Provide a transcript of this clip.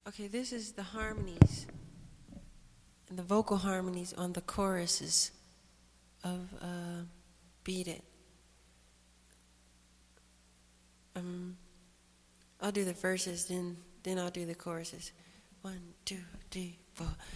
Okay, this is the harmonies and the vocal harmonies on the choruses of Beat It. I'll do the verses, then I'll do the choruses. 1, 2, 3, 4.